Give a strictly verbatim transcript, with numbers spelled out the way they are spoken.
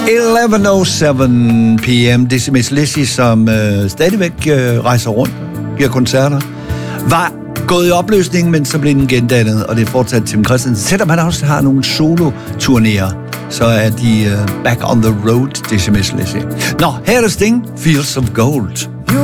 elleve oh syv p m Dizzy Miss Lizzy, som øh, stadigvæk øh, rejser rundt, giver koncerter, var gået i opløsning, men så blev den gendannet, og det er fortsat Tim Christensen. Selvom han også har nogle solo-turnéer, så er de uh, back on the road, Dizzy Miss Lizzy. Nå, her er det Sting, Fields of Gold.